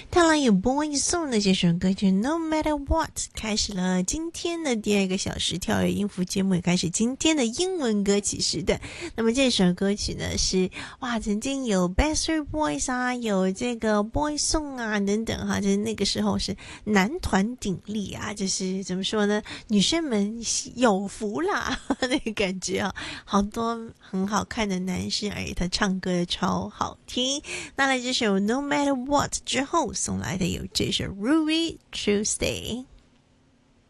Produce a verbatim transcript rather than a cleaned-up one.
当然有 Boy Song 的这首歌曲 No Matter What， 开始了今天的第二个小时跳跃音符节目，也开始今天的英文歌曲时段。那么这首歌曲呢是哇，曾经有 Backstreet Boys 啊，有这个 Boy Song 啊等等哈，就是那个时候是男团鼎立啊，就是怎么说呢，女生们有福啦那个感觉啊，好多很好看的男生，而且他唱歌超好听。那来这首 No Matter What 之后送来的有这首 Ruby Tuesday。